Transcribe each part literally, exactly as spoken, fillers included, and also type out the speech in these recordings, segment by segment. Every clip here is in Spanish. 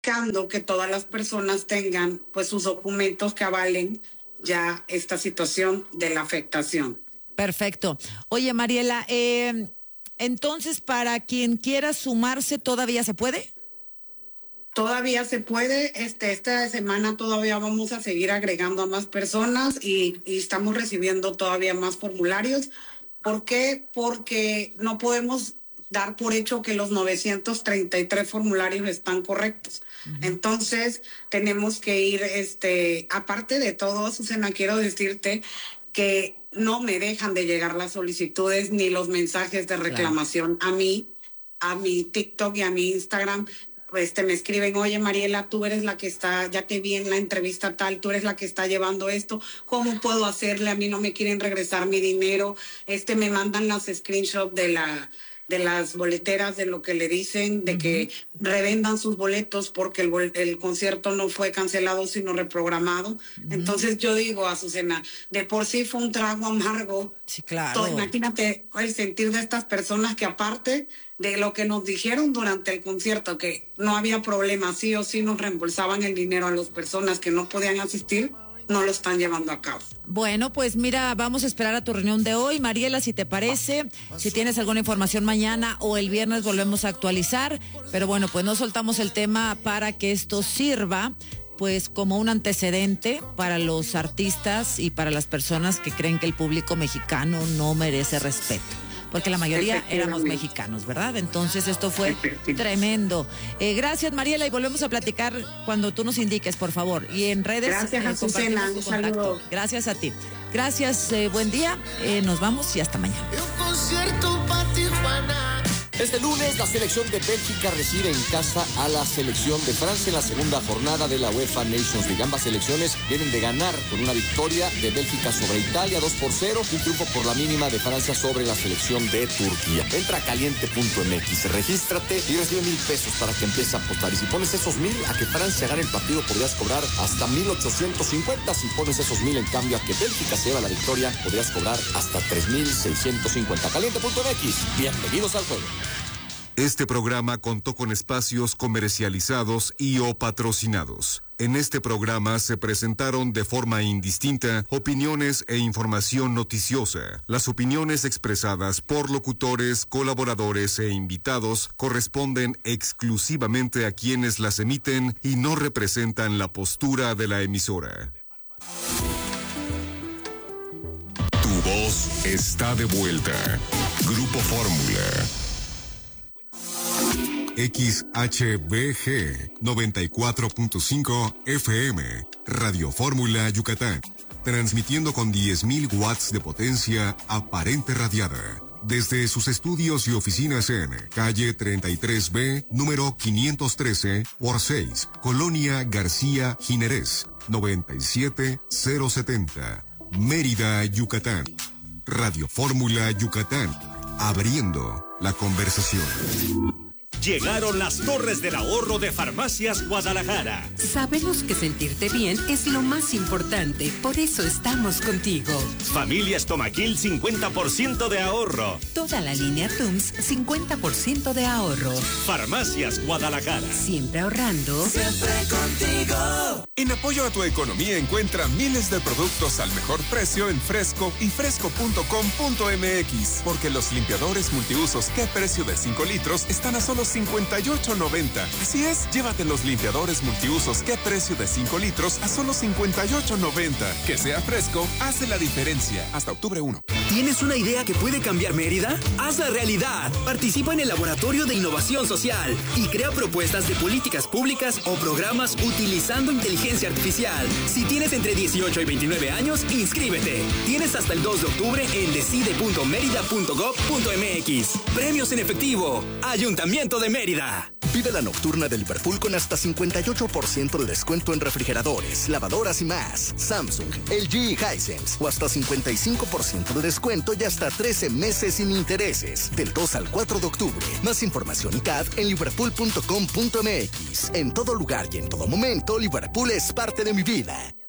buscando que todas las personas tengan pues sus documentos que avalen ya esta situación de la afectación. Perfecto. Oye, Mariela, eh, entonces, para quien quiera sumarse, ¿todavía se puede? Todavía se puede, este, esta semana todavía vamos a seguir agregando a más personas y, y estamos recibiendo todavía más formularios. ¿Por qué? Porque no podemos dar por hecho que los novecientos treinta y tres formularios están correctos. Uh-huh. Entonces, tenemos que ir, este, aparte de todo, Susana, quiero decirte que no me dejan de llegar las solicitudes ni los mensajes de reclamación claro. a mí, a mi TikTok y a mi Instagram. Este, me escriben, oye, Mariela, tú eres la que está, ya te vi en la entrevista tal, tú eres la que está llevando esto, ¿cómo puedo hacerle? A mí no me quieren regresar mi dinero, este, me mandan los screenshots de la, de las boleteras, de lo que le dicen, de uh-huh. que revendan sus boletos porque el, el concierto no fue cancelado, sino reprogramado. Uh-huh. Entonces yo digo, Azucena, de por sí fue un trago amargo. Sí, claro. Todo, imagínate el sentir de estas personas que aparte de lo que nos dijeron durante el concierto, que no había problema, sí o sí nos reembolsaban el dinero a las personas que no podían asistir, no lo están llevando a cabo. Bueno, pues mira, vamos a esperar a tu reunión de hoy. Mariela, si te parece, si tienes alguna información mañana o el viernes volvemos a actualizar, pero bueno, pues no soltamos el tema para que esto sirva pues como un antecedente para los artistas y para las personas que creen que el público mexicano no merece respeto. Porque la mayoría éramos mexicanos, ¿verdad? Entonces esto fue tremendo. Eh, gracias, Mariela, y volvemos a platicar cuando tú nos indiques, por favor. Y en redes. Gracias, eh, Azucena. Un saludo. Gracias a ti. Gracias, eh, buen día. Eh, nos vamos y hasta mañana. Un concierto para Tijuana. Este lunes, la selección de Bélgica recibe en casa a la selección de Francia en la segunda jornada de la UEFA Nations League. Ambas selecciones vienen de ganar con una victoria de Bélgica sobre Italia, dos por cero, un triunfo por la mínima de Francia sobre la selección de Turquía. Entra a caliente punto m x, regístrate y recibe mil pesos para que empieces a apostar. Y si pones esos mil a que Francia gane el partido, podrías cobrar hasta mil ochocientos cincuenta. Si pones esos mil en cambio a que Bélgica se lleva la victoria, podrías cobrar hasta tres mil seiscientos cincuenta. caliente punto m x, bienvenidos al juego. Este programa contó con espacios comercializados y o patrocinados. En este programa se presentaron de forma indistinta opiniones e información noticiosa. Las opiniones expresadas por locutores, colaboradores e invitados corresponden exclusivamente a quienes las emiten y no representan la postura de la emisora. Tu voz está de vuelta. Grupo Fórmula. X H B G noventa y cuatro punto cinco F M, Radio Fórmula Yucatán, transmitiendo con diez mil watts de potencia aparente radiada, desde sus estudios y oficinas en calle treinta y tres B, número quinientos trece por seis, Colonia García Jiménez, noventa y siete mil setenta, Mérida, Yucatán. Radio Fórmula Yucatán, abriendo la conversación. Llegaron las Torres del Ahorro de Farmacias Guadalajara. Sabemos que sentirte bien es lo más importante, por eso estamos contigo. Familia Estomaquil, cincuenta por ciento de ahorro. Toda la línea Tums, cincuenta por ciento de ahorro. Farmacias Guadalajara. Siempre ahorrando. Siempre contigo. En apoyo a tu economía encuentra miles de productos al mejor precio en Fresco y fresco punto com punto m x, porque los limpiadores multiusos Qué Precio de cinco litros están a solo cincuenta y ocho noventa. Así es, llévate los limpiadores multiusos Qué Precio de cinco litros a solo cincuenta y ocho noventa. Que sea Fresco, hace la diferencia. Hasta octubre primero. ¿Tienes una idea que puede cambiar Mérida? ¡Hazla realidad! Participa en el Laboratorio de Innovación Social y crea propuestas de políticas públicas o programas utilizando inteligencia artificial. Si tienes entre dieciocho y veintinueve años, inscríbete. Tienes hasta el dos de octubre en decide punto mérida punto gob punto m x. Premios en efectivo. Ayuntamiento de Mérida. Vive la nocturna de Liverpool con hasta cincuenta y ocho por ciento de descuento en refrigeradores, lavadoras y más. Samsung, L G y Hisense. O hasta cincuenta y cinco por ciento de descuento y hasta trece meses sin intereses. Del dos al cuatro de octubre. Más información y C A D en liverpool punto com punto m x. En todo lugar y en todo momento, Liverpool es parte de mi vida.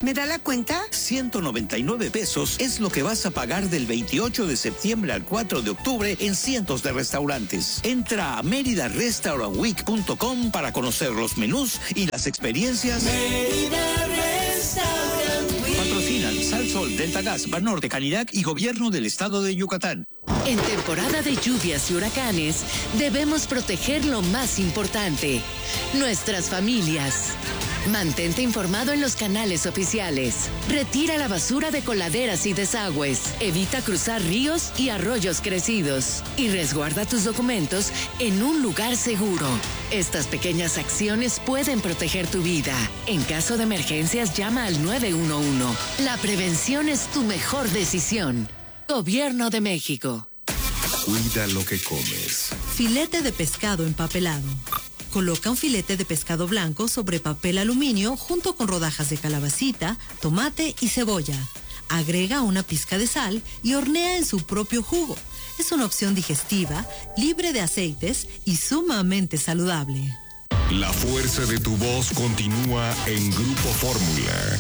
¿Me da la cuenta? ciento noventa y nueve pesos es lo que vas a pagar del veintiocho de septiembre al cuatro de octubre en cientos de restaurantes. Entra a mérida restaurant week punto com para conocer los menús y las experiencias. Mérida Restaurant Week. Patrocinan Sal Sol, Delta Gas, Banorte, Canirac y Gobierno del Estado de Yucatán. En temporada de lluvias y huracanes, debemos proteger lo más importante, nuestras familias. Mantente informado en los canales oficiales. Retira la basura de coladeras y desagües. Evita cruzar ríos y arroyos crecidos. Y resguarda tus documentos en un lugar seguro. Estas pequeñas acciones pueden proteger tu vida. En caso de emergencias, llama al nueve uno uno. La prevención es tu mejor decisión. Gobierno de México. Cuida lo que comes. Filete de pescado empapelado. Coloca un filete de pescado blanco sobre papel aluminio junto con rodajas de calabacita, tomate y cebolla. Agrega una pizca de sal y hornea en su propio jugo. Es una opción digestiva, libre de aceites y sumamente saludable. La fuerza de tu voz continúa en Grupo Fórmula.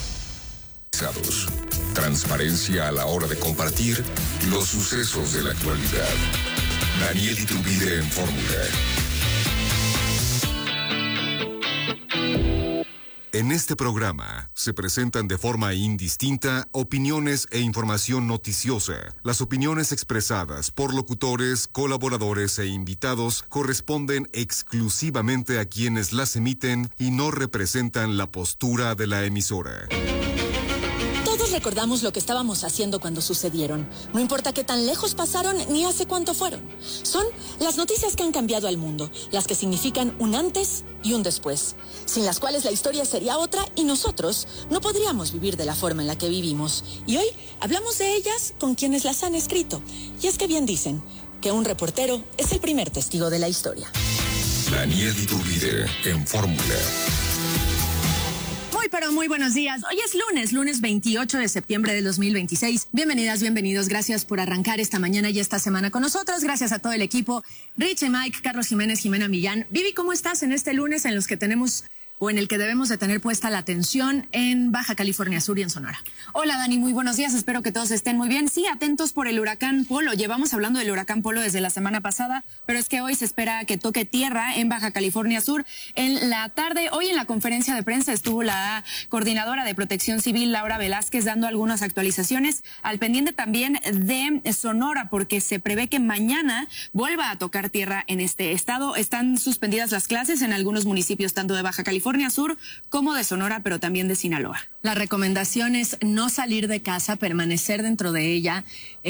Transparencia a la hora de compartir los sucesos de la actualidad. Daniel Iturbide en Fórmula. En este programa se presentan de forma indistinta opiniones e información noticiosa. Las opiniones expresadas por locutores, colaboradores e invitados corresponden exclusivamente a quienes las emiten y no representan la postura de la emisora. Todos recordamos lo que estábamos haciendo cuando sucedieron. No importa qué tan lejos pasaron ni hace cuánto fueron. Son las noticias que han cambiado al mundo, las que significan un antes y un después, sin las cuales la historia sería otra y nosotros no podríamos vivir de la forma en la que vivimos. Y hoy hablamos de ellas con quienes las han escrito. Y es que bien dicen que un reportero es el primer testigo de la historia. Daniel Iturbide en Fórmula. Muy, pero muy buenos días. Hoy es lunes, lunes veintiocho de septiembre del dos mil veintiséis. Bienvenidas, bienvenidos. Gracias por arrancar esta mañana y esta semana con nosotros. Gracias a todo el equipo. Richie, Mike, Carlos Jiménez, Jimena Millán. Vivi, ¿cómo estás en este lunes en los que tenemos o en el que debemos de tener puesta la atención en Baja California Sur y en Sonora? Hola Dani, muy buenos días, espero que todos estén muy bien. Sí, atentos por el huracán Polo. Llevamos hablando del huracán Polo desde la semana pasada, pero es que hoy se espera que toque tierra en Baja California Sur en la tarde. Hoy en la conferencia de prensa estuvo la coordinadora de Protección Civil, Laura Velázquez, dando algunas actualizaciones al pendiente también de Sonora, porque se prevé que mañana vuelva a tocar tierra en este estado. Están suspendidas las clases en algunos municipios tanto de Baja California Sur como de Sonora, pero también de Sinaloa. La recomendación es no salir de casa, permanecer dentro de ella,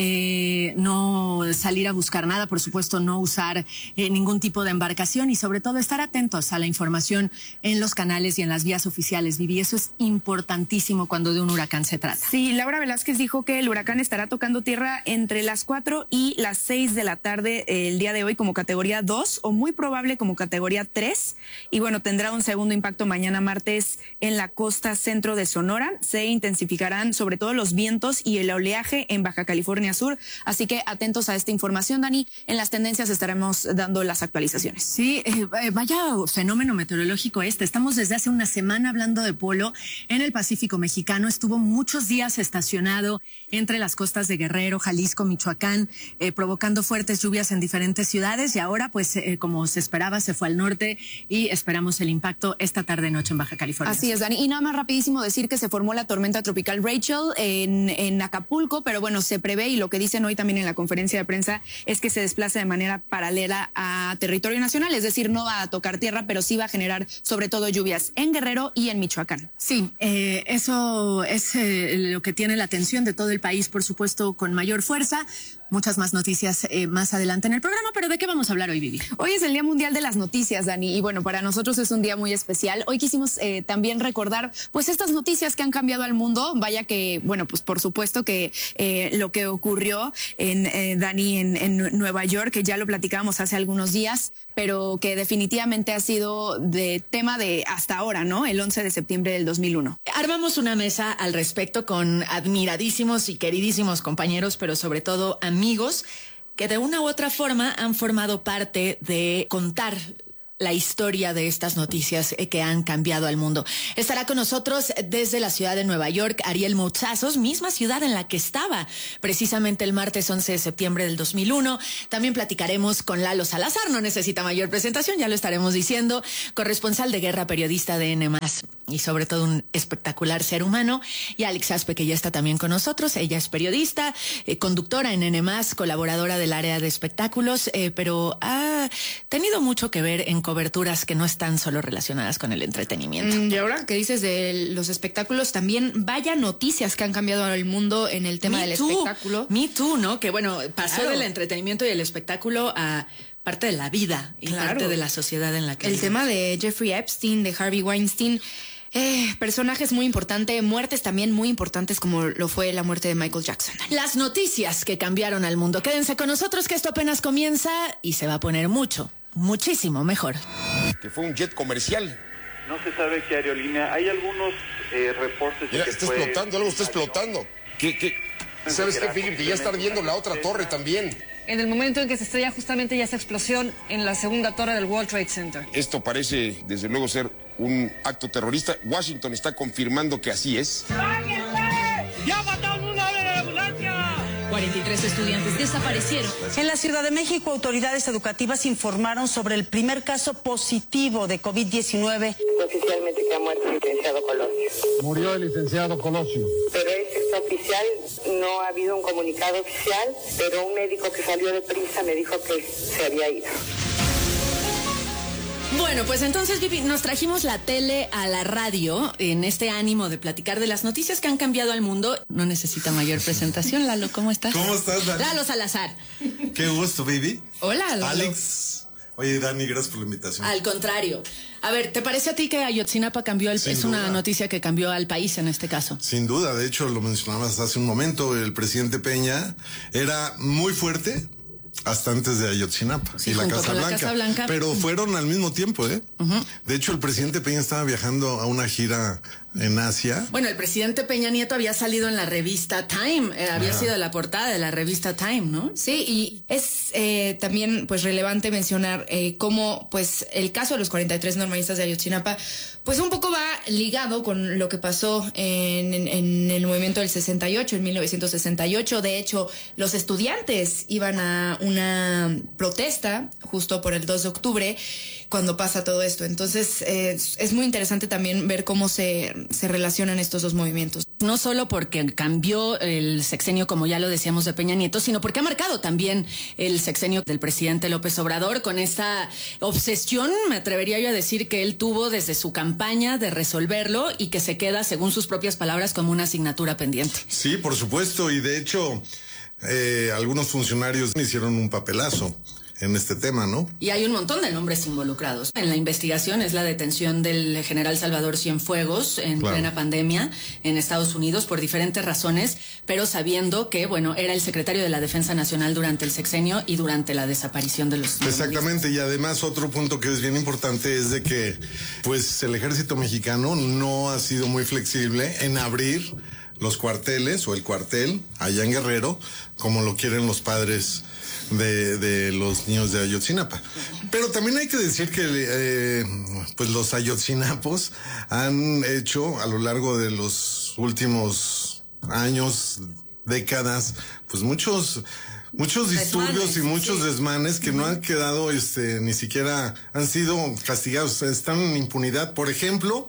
eh, no salir a buscar nada, por supuesto no usar eh, ningún tipo de embarcación y sobre todo estar atentos a la información en los canales y en las vías oficiales, Vivi. Eso es importantísimo cuando de un huracán se trata. Sí, Laura Velázquez dijo que el huracán estará tocando tierra entre las cuatro y las seis de la tarde eh, el día de hoy como categoría dos o muy probable como categoría tres y bueno, tendrá un segundo impacto mañana martes en la costa centro de Sonora. Se intensificarán sobre todo los vientos y el oleaje en Baja California Sur, así que atentos a esta información, Dani. En las tendencias estaremos dando las actualizaciones. Sí, eh, vaya fenómeno meteorológico este. Estamos desde hace una semana hablando de Polo en el Pacífico mexicano. Estuvo muchos días estacionado entre las costas de Guerrero, Jalisco, Michoacán, eh, provocando fuertes lluvias en diferentes ciudades y ahora, pues, eh, como se esperaba, se fue al norte y esperamos el impacto esta tarde-noche en Baja California. Así es, Dani. Y nada más rapidísimo decir que se formó la tormenta tropical Rachel en, en Acapulco, pero bueno, se prevé y lo que dicen hoy también en la conferencia de prensa es que se desplaza de manera paralela a territorio nacional, es decir, no va a tocar tierra, pero sí va a generar sobre todo lluvias en Guerrero y en Michoacán. Sí, eh, eso es eh, lo que tiene la atención de todo el país, por supuesto, con mayor fuerza. Muchas más noticias eh, más adelante en el programa, pero ¿de qué vamos a hablar hoy, Vivi? Hoy es el Día Mundial de las Noticias, Dani, y bueno, para nosotros es un día muy especial. Hoy quisimos eh, también recordar, pues, estas noticias que han cambiado al mundo. Vaya que, bueno, pues por supuesto que eh, lo que ocurrió en eh, Dani en, en Nueva York, que ya lo platicábamos hace algunos días, pero que definitivamente ha sido de tema de hasta ahora, ¿no? El once de septiembre del dos mil uno. Armamos una mesa al respecto con admiradísimos y queridísimos compañeros, pero sobre todo amigos que de una u otra forma han formado parte de contar la historia de estas noticias que han cambiado al mundo. Estará con nosotros desde la ciudad de Nueva York Ariel Moutazos, misma ciudad en la que estaba precisamente el martes once de septiembre del dos mil uno. También platicaremos con Lalo Salazar, no necesita mayor presentación, ya lo estaremos diciendo, corresponsal de guerra, periodista de N más, y sobre todo un espectacular ser humano. Y Alex Aspe, que ya está también con nosotros, ella es periodista, eh, conductora en N más, colaboradora del área de espectáculos, eh, pero ha tenido mucho que ver en coberturas que no están solo relacionadas con el entretenimiento. Mm, y ahora que dices de los espectáculos, también vaya noticias que han cambiado el mundo en el tema Me del too. espectáculo. Me too, ¿no? Que bueno, pasó Claro. del entretenimiento y el espectáculo a parte de la vida y Claro. parte de la sociedad en la que El vivimos. tema de Jeffrey Epstein, de Harvey Weinstein, eh, personajes muy importantes, muertes también muy importantes como lo fue la muerte de Michael Jackson. Las noticias que cambiaron al mundo. Quédense con nosotros que esto apenas comienza y se va a poner mucho, muchísimo mejor. Que fue un jet comercial. No se sabe qué aerolínea. Hay algunos eh, reportes de Mira, que está fue... explotando, algo está explotando. ¿Qué, qué? ¿Sabes qué, Philip? Que ya está ardiendo la otra torre también. En el momento en que se estrella justamente ya esa explosión en la segunda torre del World Trade Center. Esto parece, desde luego, ser un acto terrorista. Washington está confirmando que así es. ¡Ya mataron una de la ambulancia! cuarenta y tres estudiantes desaparecieron. En la Ciudad de México, autoridades educativas informaron sobre el primer caso positivo de COVID diecinueve. Oficialmente que ha muerto el licenciado Colosio. Murió el licenciado Colosio. Pero es oficial, no ha habido un comunicado oficial, pero un médico que salió de prisa me dijo que se había ido. Bueno, pues entonces, Vivi, nos trajimos la tele a la radio en este ánimo de platicar de las noticias que han cambiado al mundo. No necesita mayor presentación. Lalo, ¿cómo estás? ¿Cómo estás, Dani? Lalo Salazar. Qué gusto, baby. Hola, Lalo. Alex. Oye, Dani, gracias por la invitación. Al contrario. A ver, ¿te parece a ti que Ayotzinapa cambió el... Sin es duda. una noticia que cambió al país en este caso? Sin duda, de hecho, lo mencionabas hace un momento, el presidente Peña era muy fuerte hasta antes de Ayotzinapa Sí, y la junto Casa, con la Blanca, Casa Blanca. pero fueron al mismo tiempo, ¿eh? Uh-huh. De hecho, el presidente Peña estaba viajando a una gira en Asia. Bueno, el presidente Peña Nieto había salido en la revista Time, eh, había Ajá. sido la portada de la revista Time, ¿no? Sí, y es eh, también pues relevante mencionar eh, cómo pues el caso de los cuarenta y tres normalistas de Ayotzinapa pues un poco va ligado con lo que pasó en, en, en el movimiento del sesenta y ocho, en mil novecientos sesenta y ocho. De hecho, los estudiantes iban a una protesta justo por el dos de octubre cuando pasa todo esto. Entonces eh, es muy interesante también ver cómo se, se relacionan estos dos movimientos. No solo porque cambió el sexenio, como ya lo decíamos, de Peña Nieto, sino porque ha marcado también el sexenio del presidente López Obrador con esta obsesión, me atrevería yo a decir, que él tuvo desde su campaña de resolverlo y que se queda, según sus propias palabras, como una asignatura pendiente. Sí, por supuesto, y de hecho, eh, algunos funcionarios hicieron un papelazo en este tema, ¿no? Y hay un montón de nombres involucrados. En la investigación es la detención del general Salvador Cienfuegos en Claro. plena pandemia en Estados Unidos por diferentes razones, pero sabiendo que, bueno, era el secretario de la Defensa Nacional durante el sexenio y durante la desaparición de los... Exactamente, y además otro punto que es bien importante es de que pues el ejército mexicano no ha sido muy flexible en abrir los cuarteles o el cuartel allá en Guerrero, como lo quieren los padres de, de los niños de Ayotzinapa. Pero también hay que decir que eh, pues los ayotzinapos han hecho a lo largo de los últimos años, décadas, pues muchos muchos disturbios Desmanes, y muchos sí. desmanes que no han quedado este ni siquiera han sido castigados, están en impunidad. Por ejemplo,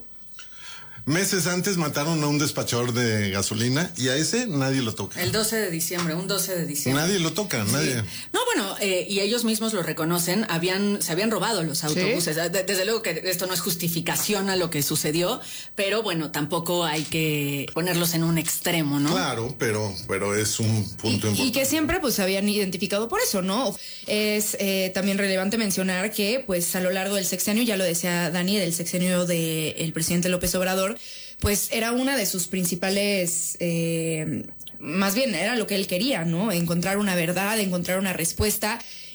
meses antes mataron a un despachador de gasolina y a ese nadie lo toca. El doce de diciembre, un doce de diciembre. Nadie lo toca, Sí. nadie. No, bueno, eh, y ellos mismos lo reconocen, habían, se habían robado los autobuses. De- desde luego que esto no es justificación a lo que sucedió, pero bueno, tampoco hay que ponerlos en un extremo, ¿no? Claro, pero, pero es un punto importante. Y que siempre pues se habían identificado por eso, ¿no? Es eh, también relevante mencionar que pues a lo largo del sexenio, ya lo decía Dani, del sexenio del presidente López Obrador, pues era una de sus principales, eh, más bien era lo que él quería, ¿no? Encontrar una verdad, encontrar una respuesta.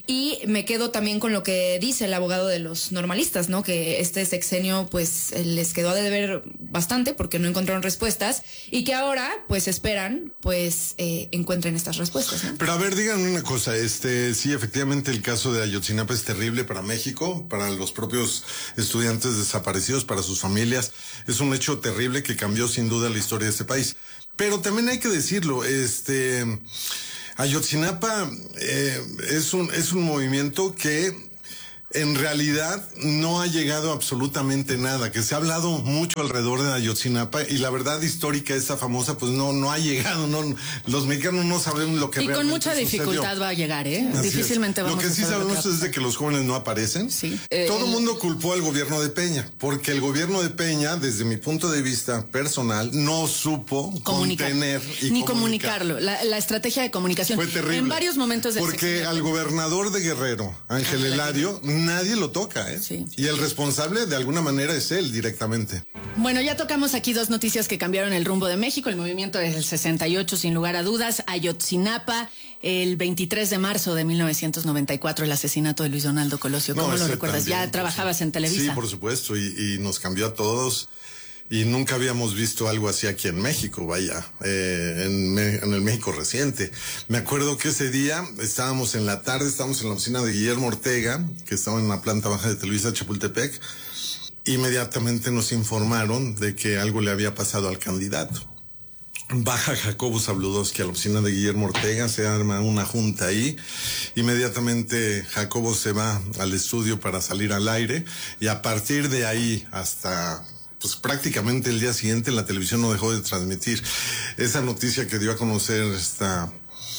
Y me quedo también con lo que dice el abogado de los normalistas, ¿no? Que este sexenio pues les quedó a deber bastante porque no encontraron respuestas y que ahora pues esperan pues eh, encuentren estas respuestas, ¿no? Pero a ver, díganme una cosa, este sí, efectivamente el caso de Ayotzinapa es terrible para México, para los propios estudiantes desaparecidos, para sus familias. Es un hecho terrible que cambió sin duda la historia de este país. Pero también hay que decirlo, este... Ayotzinapa eh, es un es un movimiento que en realidad no ha llegado absolutamente nada, que se ha hablado mucho alrededor de Ayotzinapa y la verdad histórica esa famosa pues no no ha llegado, no los mexicanos no sabemos lo que y realmente con mucha sucedió. Dificultad va a llegar, ¿eh? Así Difícilmente es. vamos a Lo que sí saber sabemos lo que es de que los jóvenes no aparecen. Sí. Todo el Eh, mundo culpó al gobierno de Peña, porque el gobierno de Peña, desde mi punto de vista personal, no supo Comunicar. contener y Ni comunicar. comunicarlo. La, la estrategia de comunicación. Fue terrible. En varios momentos del Porque sexenio. al gobernador de Guerrero, Ángel Eladio, nadie lo toca, ¿eh? Sí. Y el responsable de alguna manera es él directamente. Bueno, ya tocamos aquí dos noticias que cambiaron el rumbo de México. El movimiento desde el sesenta y ocho, sin lugar a dudas. Ayotzinapa, el veintitrés de marzo de mil novecientos noventa y cuatro, el asesinato de Luis Donaldo Colosio. ¿Cómo No, lo ese recuerdas? también, Ya por trabajabas supuesto. en Televisa. Sí, por supuesto, y, y nos cambió a todos. Y nunca habíamos visto algo así aquí en México, vaya, eh, en, Me- en el México reciente. Me acuerdo que ese día estábamos en la tarde, estábamos en la oficina de Guillermo Ortega, que estaba en la planta baja de Televisa Chapultepec. Inmediatamente nos informaron de que algo le había pasado al candidato. Baja Jacobo Zabludowski a la oficina de Guillermo Ortega, se arma una junta ahí. Inmediatamente Jacobo se va al estudio para salir al aire y a partir de ahí hasta pues prácticamente el día siguiente la televisión no dejó de transmitir esa noticia que dio a conocer esta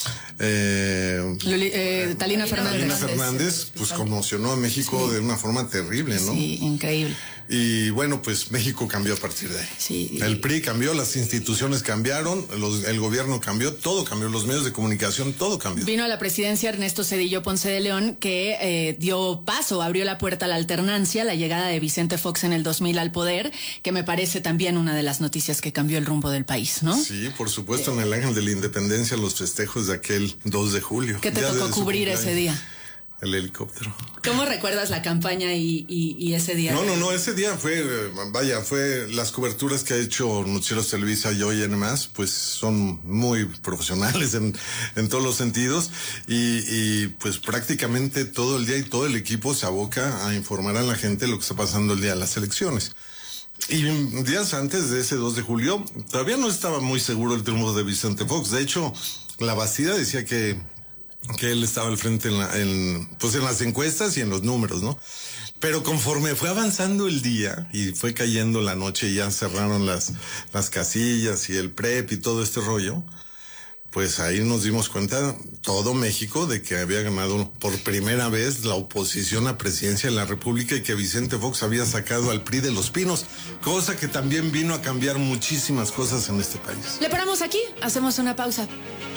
eh, Luli- eh, Talina Fernández. Talina Fernández, pues conmocionó a México Sí. de una forma terrible, ¿no? Sí, increíble. Y bueno, pues México cambió a partir de ahí. Sí. El P R I cambió, las instituciones cambiaron, los- el gobierno cambió, todo cambió, los medios de comunicación, todo cambió. Vino a la presidencia Ernesto Zedillo Ponce de León, que eh, dio paso, abrió la puerta a la alternancia, la llegada de Vicente Fox en el dos mil al poder, que me parece también una de las noticias que cambió el rumbo del país, ¿no? Sí, por supuesto, en el Ángel de la Independencia, los festejos de aquel dos de julio. ¿Qué te Ya tocó desde su cubrir ese cumpleaños. día? El helicóptero. ¿Cómo recuerdas la campaña y, y- y ese día? No, no, no, ese día fue, eh, vaya, fue las coberturas que ha hecho Noticieros Televisa y hoy en más, pues son muy profesionales en, en todos los sentidos y, y pues prácticamente todo el día y todo el equipo se aboca a informar a la gente lo que está pasando el día de las elecciones. Y días antes de ese dos de julio, todavía no estaba muy seguro el triunfo de Vicente Fox. De hecho, la Bastida decía que que él estaba al frente en, la, en, pues en las encuestas y en los números, ¿no? Pero conforme fue avanzando el día y fue cayendo la noche y ya cerraron las, las casillas y el prep y todo este rollo, pues ahí nos dimos cuenta todo México de que había ganado por primera vez la oposición a presidencia de la República y que Vicente Fox había sacado al P R I de los Pinos, cosa que también vino a cambiar muchísimas cosas en este país. Le paramos aquí, hacemos una pausa.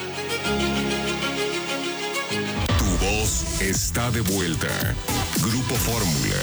Tu voz está de vuelta. Grupo Fórmula.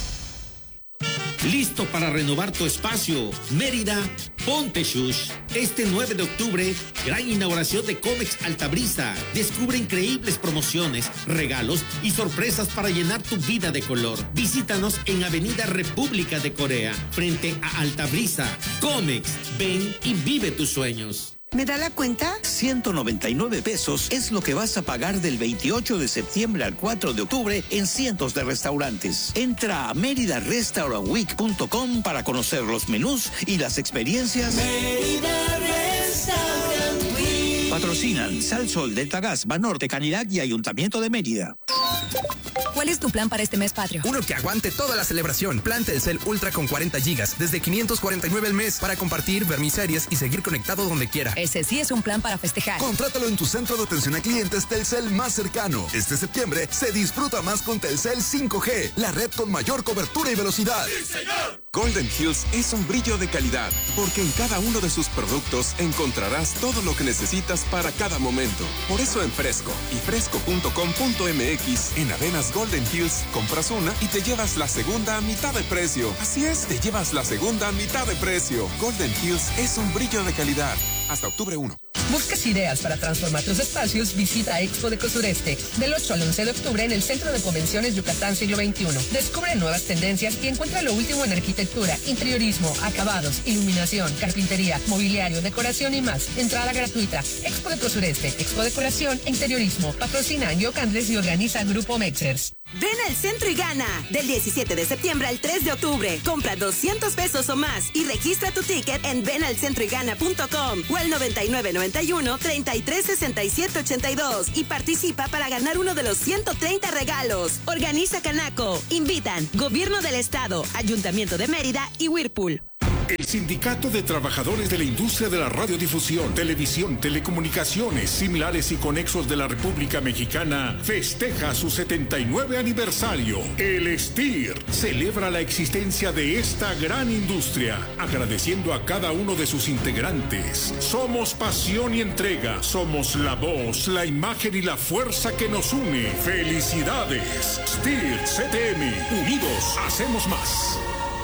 Listo para renovar tu espacio. Mérida, ponte shush. Este nueve de octubre, gran inauguración de Comex Altabrisa. Descubre increíbles promociones, regalos y sorpresas para llenar tu vida de color. Visítanos en Avenida República de Corea, frente a Altabrisa. Comex, ven y vive tus sueños. ¿Me da la cuenta? ciento noventa y nueve pesos es lo que vas a pagar del veintiocho de septiembre al cuatro de octubre en cientos de restaurantes. Entra a mérida restaurant week punto com para conocer los menús y las experiencias. Mérida Restaurant Week. Patrocinan Sal Sol, Delta Gas, Banorte, Canilac y Ayuntamiento de Mérida. ¿Cuál es tu plan para este mes patrio? Uno que aguante toda la celebración. Plan Telcel Ultra con cuarenta gigas, desde quinientos cuarenta y nueve al mes, para compartir, ver mis series y seguir conectado donde quiera. Ese sí es un plan para festejar. Contrátalo en tu centro de atención a clientes Telcel más cercano. Este septiembre se disfruta más con Telcel cinco G, la red con mayor cobertura y velocidad. ¡Sí, señor! Golden Hills es un brillo de calidad, porque en cada uno de sus productos encontrarás todo lo que necesitas para cada momento. Por eso en Fresco y fresco punto com punto m x, en Avenas Golden Hills, compras una y te llevas la segunda a mitad de precio. Así es, te llevas la segunda a mitad de precio. Golden Hills es un brillo de calidad. Hasta octubre primero. ¿Buscas ideas para transformar tus espacios? Visita Expo Deco Sureste del ocho al once de octubre en el Centro de Convenciones Yucatán Siglo veintiuno. Descubre nuevas tendencias y encuentra lo último en arquitectura, interiorismo, acabados, iluminación, carpintería, mobiliario, decoración y más. Entrada gratuita. Expo Deco Sureste, Expo Decoración e Interiorismo. Patrocina Yoc Andrés y organiza Grupo Mexers. Ven al centro y gana. Del diecisiete de septiembre al tres de octubre. Compra doscientos pesos o más y registra tu ticket en ven al centro y gana punto com o al noventa y nueve noventa y uno treinta y tres sesenta y siete ochenta y dos y participa para ganar uno de los ciento treinta regalos. Organiza Canaco. Invitan Gobierno del Estado, Ayuntamiento de Mérida y Whirlpool. El Sindicato de Trabajadores de la Industria de la Radiodifusión, Televisión, Telecomunicaciones, Similares y Conexos de la República Mexicana festeja su setenta y nueve aniversario. El S T I R celebra la existencia de esta gran industria, agradeciendo a cada uno de sus integrantes. Somos pasión y entrega, somos la voz, la imagen y la fuerza que nos une. ¡Felicidades! S T I R C T M, unidos hacemos más.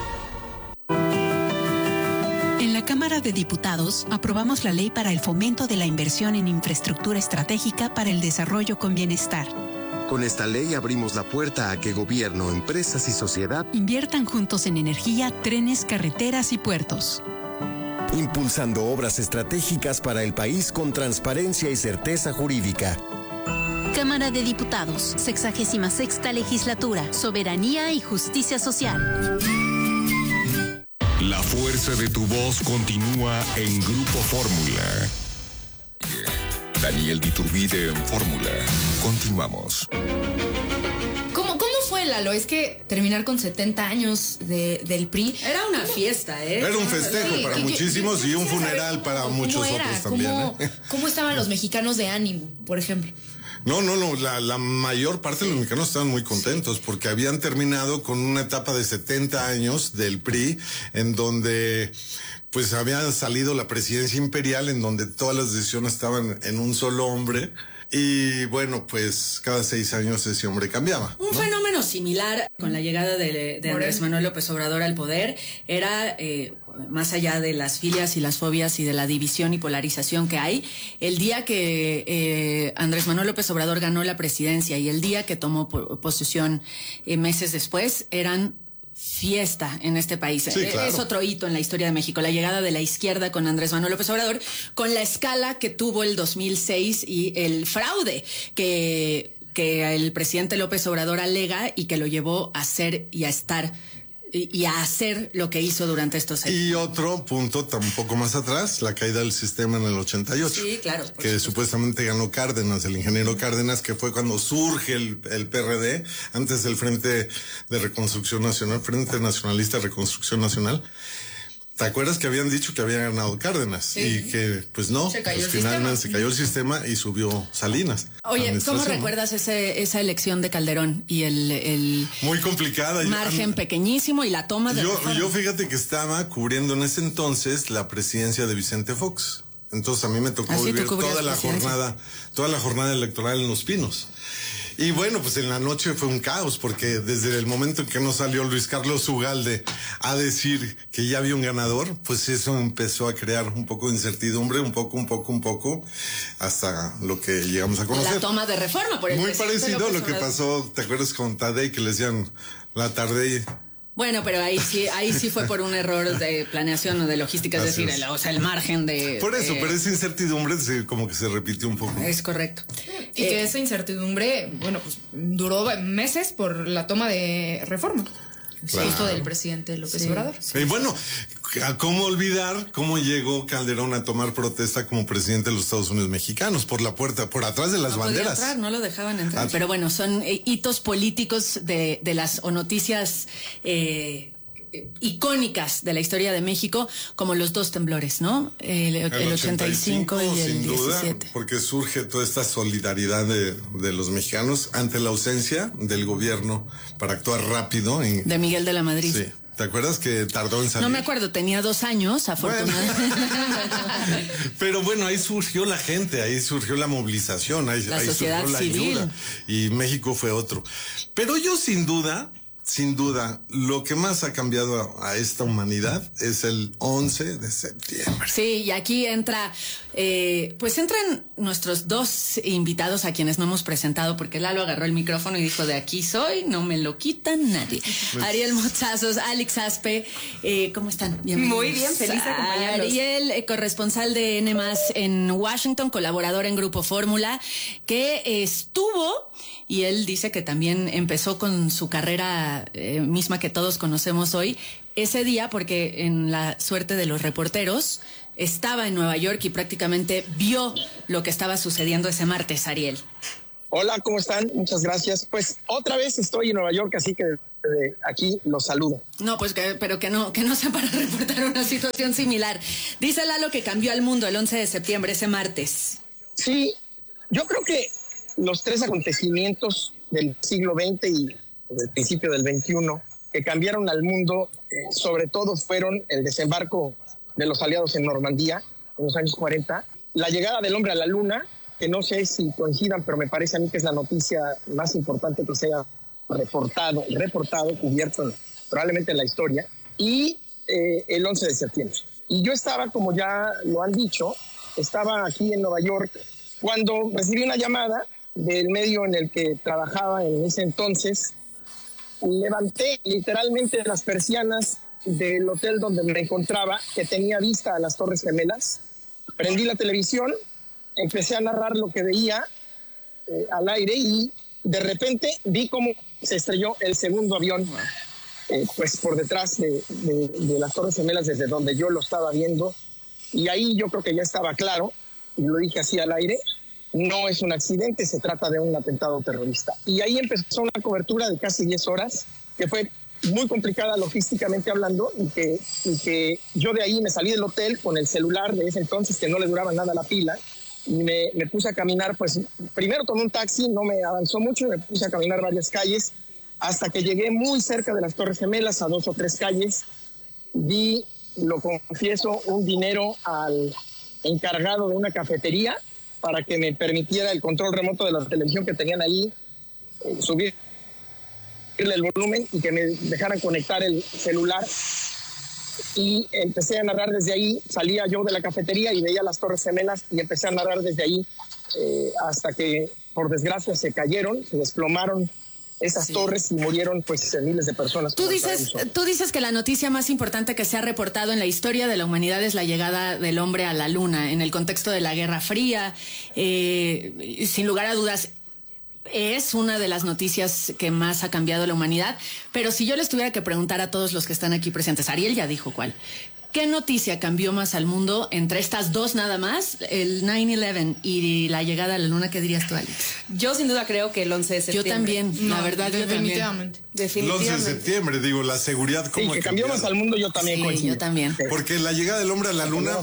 En la Cámara de Diputados aprobamos la ley para el fomento de la inversión en infraestructura estratégica para el desarrollo con bienestar. Con esta ley abrimos la puerta a que gobierno, empresas y sociedad inviertan juntos en energía, trenes, carreteras y puertos. Impulsando obras estratégicas para el país con transparencia y certeza jurídica. Cámara de Diputados, sexagésima sexta legislatura, soberanía y justicia social. La fuerza de tu voz continúa en Grupo Fórmula. Daniel Iturbide en Fórmula. Continuamos. ¿Cómo, ¿Cómo fue, Lalo? Es que terminar con setenta años de, del P R I... Era una fiesta, ¿eh? Era un festejo sí, para muchísimos yo, yo, yo y un funeral cómo, para muchos era, otros también. ¿Cómo, ¿eh? ¿Cómo estaban los mexicanos de ánimo, por ejemplo? No, no, no, la, la mayor parte de los mexicanos estaban muy contentos porque habían terminado con una etapa de setenta años del P R I en donde pues había salido la presidencia imperial en donde todas las decisiones estaban en un solo hombre y bueno, pues cada seis años ese hombre cambiaba, ¿no? Un fenómeno similar con la llegada de, de Andrés Manuel López Obrador al poder era... Eh, más allá de las filias y las fobias y de la división y polarización que hay, el día que eh, Andrés Manuel López Obrador ganó la presidencia y el día que tomó posesión eh, meses después, eran fiesta en este país. Sí, claro. Es otro hito en la historia de México, la llegada de la izquierda con Andrés Manuel López Obrador, con la escala que tuvo el dos mil seis y el fraude que, que el presidente López Obrador alega y que lo llevó a ser y a estar y a hacer lo que hizo durante estos años. Y otro punto tampoco más atrás, la caída del sistema en el ochenta y ocho. Sí, claro. Que supuesto. supuestamente ganó Cárdenas, el ingeniero Cárdenas, que fue cuando surge el, el P R D, antes del Frente de Reconstrucción Nacional, Frente Nacionalista de Reconstrucción Nacional. ¿Te acuerdas que habían dicho que había ganado Cárdenas? Sí. Y que, pues no, se cayó pues el finalmente sistema. se cayó el sistema y subió Salinas. Oye, ¿cómo recuerdas ese, esa elección de Calderón y el, el muy complicada margen yo, pequeñísimo y la toma de yo, reforma? Yo fíjate que estaba cubriendo en ese entonces la presidencia de Vicente Fox. Entonces a mí me tocó Así vivir toda la jornada, toda la jornada electoral en Los Pinos. Y bueno, pues en la noche fue un caos, porque desde el momento en que no salió Luis Carlos Ugalde a decir que ya había un ganador, pues eso empezó a crear un poco de incertidumbre, un poco, un poco, un poco, hasta lo que llegamos a conocer. La toma de reforma por el Muy parecido a lo que pasó, ¿te acuerdas con Tadei, que le decían la Tardei? Bueno, pero ahí sí, ahí sí fue por un error de planeación o de logística, es decir, es. El, o sea, el margen de... Por eso, de... pero esa incertidumbre se, como que se repitió un poco. Es correcto. Y eh, que esa incertidumbre, bueno, pues duró meses por la toma de reforma. Claro. Justo del presidente López sí. Obrador. Sí. Y bueno, ¿cómo olvidar cómo llegó Calderón a tomar protesta como presidente de los Estados Unidos mexicanos? Por la puerta, por atrás de las no banderas. Entrar, no lo dejaban entrar. Ah, pero bueno, son eh, hitos políticos de, de las o noticias eh, icónicas de la historia de México, como los dos temblores, ¿no? El, el, el ochenta y cinco y el sin duda, diecisiete. Porque surge toda esta solidaridad de, de los mexicanos ante la ausencia del gobierno para actuar rápido. En, de Miguel de la Madrid. Sí. ¿Te acuerdas que tardó en salir? No me acuerdo, tenía dos años, afortunadamente. Bueno. Pero bueno, ahí surgió la gente, ahí surgió la movilización, ahí, la ahí sociedad surgió la civil. ayuda. Y México fue otro. Pero yo sin duda... Sin duda, lo que más ha cambiado a, a esta humanidad es el once de septiembre. Sí, y aquí entra Eh, pues entran nuestros dos invitados a quienes no hemos presentado, porque Lalo agarró el micrófono y dijo: de aquí soy, no me lo quitan nadie. Pues... Ariel Mozazos, Alex Aspe, eh, ¿cómo están? Bienvenidos. Muy bien, feliz de acompañarlos. Ariel, eh, corresponsal de N más en Washington, colaborador en Grupo Fórmula, que estuvo, y él dice que también empezó con su carrera eh, misma que todos conocemos hoy, ese día, porque en la suerte de los reporteros estaba en Nueva York y prácticamente vio lo que estaba sucediendo ese martes. Ariel. Hola, ¿cómo están? Muchas gracias. Pues otra vez estoy en Nueva York, así que desde aquí los saludo. No, pues que, pero que no, que no sea para reportar una situación similar. Dice Lalo que cambió al mundo el once de septiembre, ese martes. Sí, yo creo que los tres acontecimientos del siglo veinte y del principio del veintiuno que cambiaron al mundo, eh, sobre todo fueron el desembarco de los aliados en Normandía en los años cuarenta, la llegada del hombre a la luna, que no sé si coincidan, pero me parece a mí que es la noticia más importante que se haya reportado, reportado, cubierto probablemente en la historia, y eh, el once de septiembre. Y yo estaba, como ya lo han dicho, estaba aquí en Nueva York cuando recibí una llamada del medio en el que trabajaba en ese entonces. Levanté literalmente las persianas del hotel donde me encontraba, que tenía vista a las Torres Gemelas. Prendí la televisión, empecé a narrar lo que veía eh, al aire y de repente vi cómo se estrelló el segundo avión, eh, pues por detrás de, de, de las Torres Gemelas, desde donde yo lo estaba viendo. Y ahí yo creo que ya estaba claro, y lo dije así al aire: no es un accidente, se trata de un atentado terrorista. Y ahí empezó una cobertura de casi diez horas, que fue muy complicada logísticamente hablando, y que, y que yo de ahí me salí del hotel con el celular de ese entonces, que no le duraba nada la pila, y me, me puse a caminar. Pues primero tomé un taxi, no me avanzó mucho, me puse a caminar varias calles, hasta que llegué muy cerca de las Torres Gemelas, a dos o tres calles. Di, lo confieso, un dinero al encargado de una cafetería para que me permitiera el control remoto de la televisión que tenían ahí, eh, subirle el volumen y que me dejaran conectar el celular. Y empecé a narrar desde ahí. Salía yo de la cafetería y veía las Torres Gemelas y empecé a narrar desde ahí eh, hasta que, por desgracia, se cayeron, se desplomaron esas sí. torres y murieron pues miles de personas. Tú dices, tú dices que la noticia más importante que se ha reportado en la historia de la humanidad es la llegada del hombre a la luna, en el contexto de la Guerra Fría. Eh, sin lugar a dudas, es una de las noticias que más ha cambiado la humanidad. Pero si yo les tuviera que preguntar a todos los que están aquí presentes, Ariel ya dijo cuál. ¿Qué noticia cambió más al mundo entre estas dos nada más, el nueve once y la llegada a la luna? ¿Qué dirías tú, Alex? Yo sin duda creo que el once de septiembre. Yo también, no, la verdad, yo definitivamente. también. Definitivamente. El once de septiembre, digo, la seguridad como sí, que cambió más al mundo, yo también sí, coincido. yo también. Porque la llegada del hombre a la luna,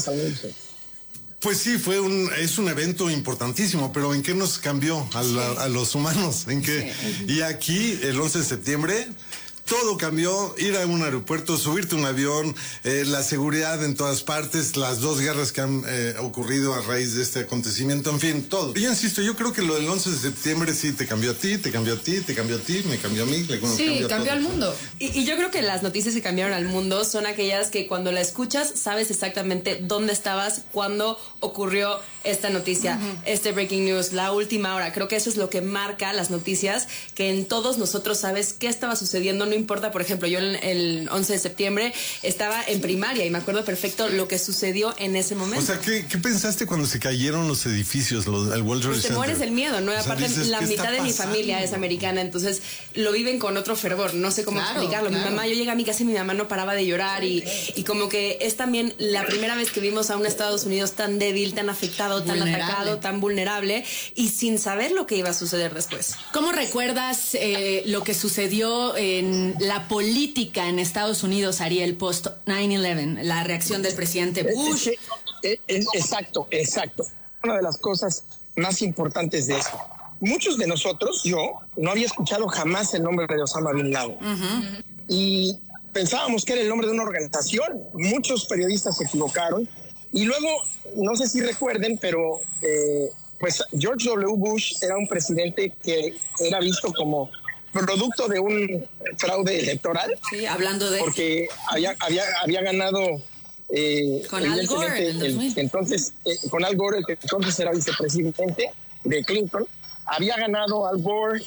pues sí, fue un, es un evento importantísimo, pero ¿en qué nos cambió a, la, a los humanos? ¿En qué? Sí. Y aquí, el once de septiembre... todo cambió, ir a un aeropuerto, subirte a un avión, eh, la seguridad en todas partes, las dos guerras que han eh, ocurrido a raíz de este acontecimiento, en fin, todo. Yo insisto, yo creo que lo del once de septiembre sí te cambió a ti, te cambió a ti, te cambió a ti, me cambió a mí. Le, bueno, sí, cambió, cambió al mundo. Y, y yo creo que las noticias que cambiaron al mundo son aquellas que cuando la escuchas sabes exactamente dónde estabas cuando ocurrió esta noticia, uh-huh. este breaking news, la última hora. Creo que eso es lo que marca las noticias, que en todos nosotros sabes qué estaba sucediendo, no importa. Por ejemplo, yo el once de septiembre estaba en primaria y me acuerdo perfecto lo que sucedió en ese momento. O sea, ¿qué, qué pensaste cuando se cayeron los edificios, los, el World Trade pues te Center? mueres del miedo, ¿no? O sea, aparte, dices, la mitad de mi familia es americana, entonces lo viven con otro fervor, no sé cómo claro, explicarlo. Claro. Mi mamá, yo llegué a mi casa y mi mamá no paraba de llorar y, y como que es también la primera vez que vimos a un Estados Unidos tan débil, tan afectado, tan vulnerable. atacado, tan vulnerable y sin saber lo que iba a suceder después. ¿Cómo recuerdas eh, lo que sucedió en la política en Estados Unidos, Ariel, post nueve once, la reacción del presidente Bush? Es, es, es, exacto, exacto. Una de las cosas más importantes de esto. Muchos de nosotros, yo, no había escuchado jamás el nombre de Osama Bin Laden. Uh-huh. Y pensábamos que era el nombre de una organización. Muchos periodistas se equivocaron. Y luego, no sé si recuerden, pero eh, pues George W. Bush era un presidente que era visto como producto de un fraude electoral. Sí, hablando de... Porque había, había, había ganado Eh, con Al Gore en el el, entonces, eh, con Al Gore, el que entonces era vicepresidente de Clinton, había ganado Al Gore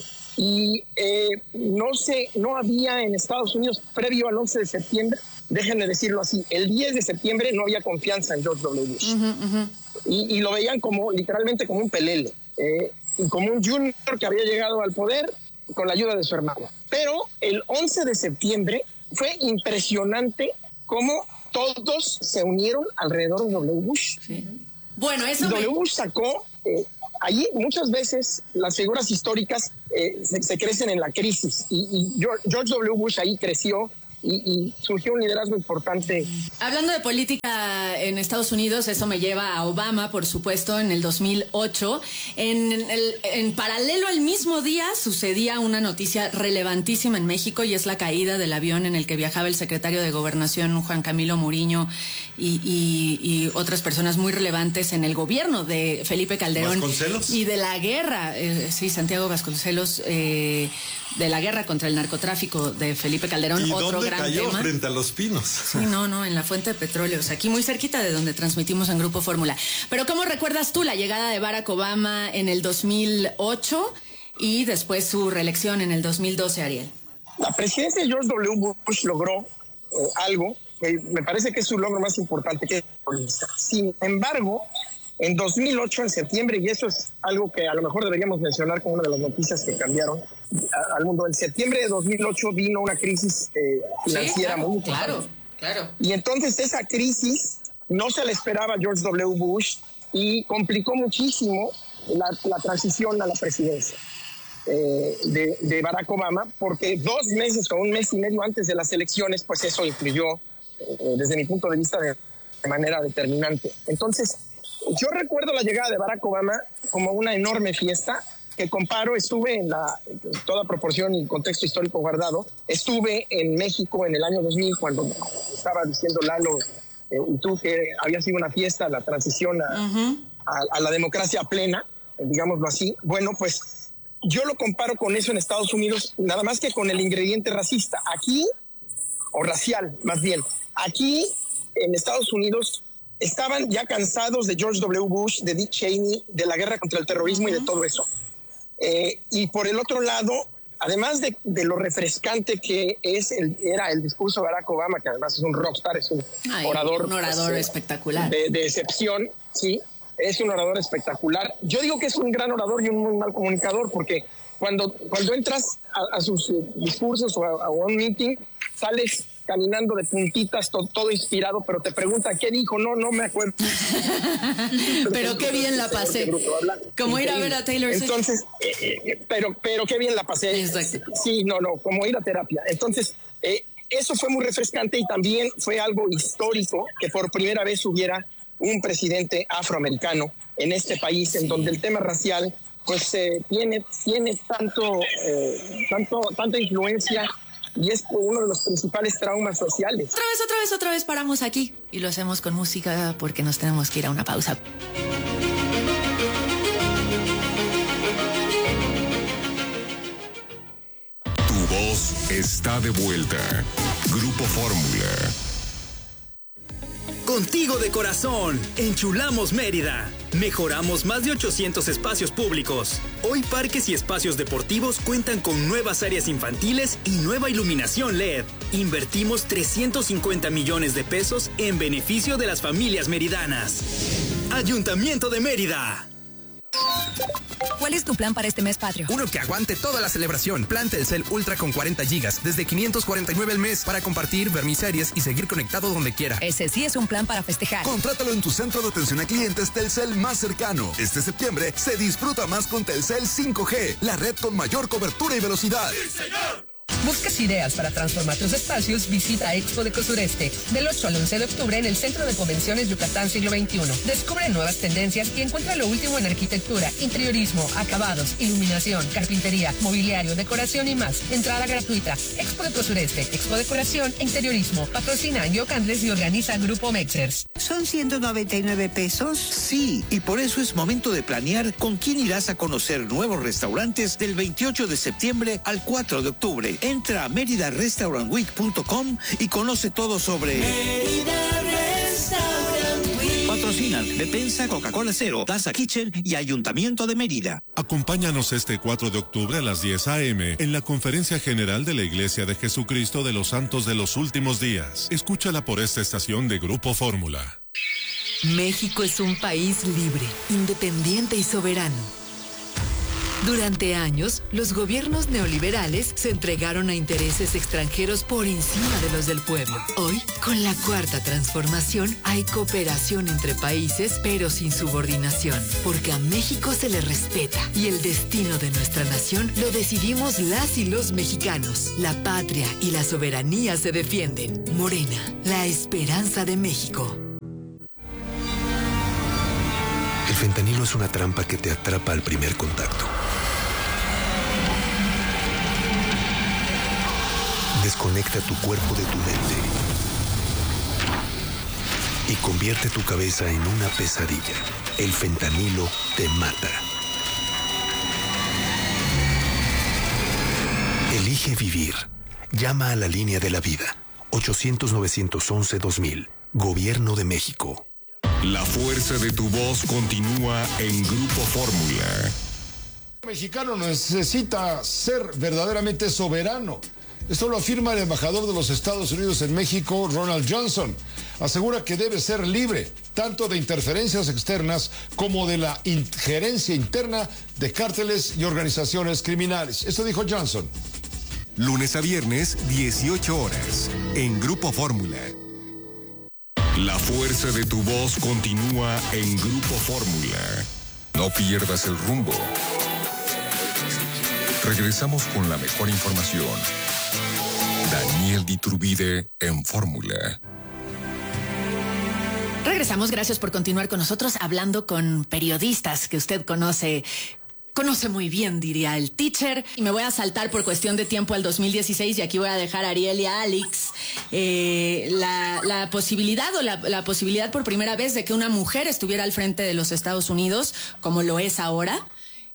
y eh, no sé, no había en Estados Unidos, previo al once de septiembre, déjenme decirlo así, el diez de septiembre no había confianza en George W. Bush. Uh-huh, uh-huh. Y, y lo veían como, literalmente como un pelele, eh, y como un junior que había llegado al poder con la ayuda de su hermano. Pero el once de septiembre fue impresionante cómo todos se unieron alrededor de W. Bush. Sí. Bueno, eso W. me... Bush sacó... Eh, allí muchas veces las figuras históricas eh, se, se crecen en la crisis y, y George W. Bush ahí creció y, y surgió un liderazgo importante. Hablando de política en Estados Unidos, eso me lleva a Obama, por supuesto, en el dos mil ocho. En, el, en paralelo al mismo día sucedía una noticia relevantísima en México y es la caída del avión en el que viajaba el secretario de Gobernación, Juan Camilo Muriño, y, y, y otras personas muy relevantes en el gobierno de Felipe Calderón. ¿Vasconcelos? Y de la guerra, eh, sí, Santiago Vasconcelos, eh, de la guerra contra el narcotráfico de Felipe Calderón, ¿Y otro dónde gran cayó? tema. Frente a Los Pinos. Sí, no, no, en la fuente de petróleos, aquí muy cerquita de donde transmitimos en Grupo Fórmula. Pero ¿cómo recuerdas tú la llegada de Barack Obama en el dos mil ocho y después su reelección en el dos mil doce, Ariel? La presidencia de George W. Bush logró eh, algo que me parece que es su logro más importante, que es política. Sin embargo, en dos mil ocho, en septiembre, y eso es algo que a lo mejor deberíamos mencionar como una de las noticias que cambiaron a, al mundo, en septiembre de dos mil ocho vino una crisis eh, financiera sí, claro, muy importante. Claro, claro. Y entonces esa crisis no se le esperaba a George W. Bush y complicó muchísimo la, la transición a la presidencia eh, de, de Barack Obama, porque dos meses o un mes y medio antes de las elecciones, pues eso influyó eh, desde mi punto de vista de, de manera determinante. Entonces, yo recuerdo la llegada de Barack Obama como una enorme fiesta que comparo, estuve en la en toda proporción y contexto histórico guardado, estuve en México en el año dos mil cuando estaba diciendo Lalo eh, y tú que había sido una fiesta, la transición a, uh-huh. a, a la democracia plena, eh, digámoslo así. Bueno, pues yo lo comparo con eso en Estados Unidos, nada más que con el ingrediente racista. Aquí, o racial más bien, aquí en Estados Unidos estaban ya cansados de George W. Bush, de Dick Cheney, de la guerra contra el terrorismo uh-huh. y de todo eso. Eh, y por el otro lado, además de, de lo refrescante que es el, era el discurso de Barack Obama, que además es un rockstar, es un Ay, orador, un orador pues, espectacular. De, de excepción, sí, es un orador espectacular. Yo digo que es un gran orador y un muy mal comunicador, porque cuando, cuando entras a, a sus eh, discursos o a, a un meeting, sales caminando de puntitas, todo, todo inspirado, pero te pregunta qué dijo, no, no me acuerdo. Pero qué bien la pasé. Como ir a ver a Taylor Swift. Entonces, eh, eh, pero, pero qué bien la pasé. Exacto. Sí, no, no, como ir a terapia. Entonces, eh, eso fue muy refrescante y también fue algo histórico que por primera vez hubiera un presidente afroamericano en este país, en donde el tema racial pues eh, tiene, tiene tanto, eh, tanto, tanta influencia. Y es uno de los principales traumas sociales. Otra vez, otra vez, otra vez paramos aquí. Y lo hacemos con música porque nos tenemos que ir a una pausa. Tu voz está de vuelta. Grupo Fórmula. Contigo de corazón, enchulamos Mérida. Mejoramos más de ochocientos espacios públicos. Hoy parques y espacios deportivos cuentan con nuevas áreas infantiles y nueva iluminación L E D. Invertimos trescientos cincuenta millones de pesos en beneficio de las familias meridanas. Ayuntamiento de Mérida. ¿Cuál es tu plan para este mes patrio? Uno que aguante toda la celebración. Plan Telcel Ultra con cuarenta gigas, desde quinientos cuarenta y nueve al mes, para compartir, ver mis series y seguir conectado donde quiera. Ese sí es un plan para festejar. Contrátalo en tu centro de atención a clientes Telcel más cercano. Este septiembre se disfruta más con Telcel cinco G, la red con mayor cobertura y velocidad. ¡Sí, señor! ¿Buscas ideas para transformar tus espacios? Visita Expo Deco Sureste del ocho al once de octubre en el Centro de Convenciones Yucatán Siglo veintiuno. Descubre nuevas tendencias y encuentra lo último en arquitectura, interiorismo, acabados, iluminación, carpintería, mobiliario, decoración y más. Entrada gratuita. Expo Deco Sureste, Expo Decoración e Interiorismo. Patrocina Yoc Andrés y organiza Grupo Mexers. ¿Son ciento noventa y nueve pesos? Sí, y por eso es momento de planear con quién irás a conocer nuevos restaurantes del veintiocho de septiembre al cuatro de octubre. Entra a Mérida Restaurant Week punto com y conoce todo sobre Mérida Bepensa, Coca-Cola Cero, Plaza Kitchen y Ayuntamiento de Mérida. Acompáñanos este cuatro de octubre a las diez a eme en la Conferencia General de la Iglesia de Jesucristo de los Santos de los Últimos Días. Escúchala por esta estación de Grupo Fórmula. México es un país libre, independiente y soberano. Durante años, los gobiernos neoliberales se entregaron a intereses extranjeros por encima de los del pueblo. Hoy, con la Cuarta Transformación, hay cooperación entre países, pero sin subordinación, porque a México se le respeta y el destino de nuestra nación lo decidimos las y los mexicanos. La patria y la soberanía se defienden. Morena, la esperanza de México. El fentanilo es una trampa que te atrapa al primer contacto. Desconecta tu cuerpo de tu mente y convierte tu cabeza en una pesadilla. El fentanilo te mata. Elige vivir. Llama a la línea de la vida. ochocientos, novecientos once, dos mil. Gobierno de México. La fuerza de tu voz continúa en Grupo Fórmula. El mexicano necesita ser verdaderamente soberano. Esto lo afirma el embajador de los Estados Unidos en México, Ronald Johnson. Asegura que debe ser libre, tanto de interferencias externas como de la injerencia interna de cárteles y organizaciones criminales. Esto dijo Johnson. Lunes a viernes, dieciocho horas, en Grupo Fórmula. La fuerza de tu voz continúa en Grupo Fórmula. No pierdas el rumbo. Regresamos con la mejor información. Daniel Diturbide en Fórmula. Regresamos, gracias por continuar con nosotros hablando con periodistas que usted conoce. Conoce muy bien, diría el teacher. Y me voy a saltar por cuestión de tiempo al dos mil dieciséis y aquí voy a dejar a Ariel y a Alex eh, la, la posibilidad o la, la posibilidad por primera vez de que una mujer estuviera al frente de los Estados Unidos, como lo es ahora.